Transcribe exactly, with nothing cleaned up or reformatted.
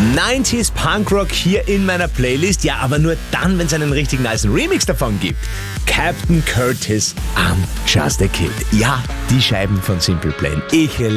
neunziger Punkrock hier in meiner Playlist. Ja, aber nur dann, wenn es einen richtig nicen Remix davon gibt. Captain Curtis, I'm Just a Kid. Ja, die Scheiben von Simple Plan. Ich